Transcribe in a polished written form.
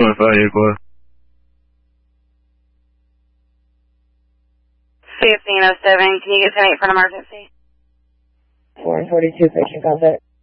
61584. 1507, can you get 10-8 for an emergency? 442, patient contact.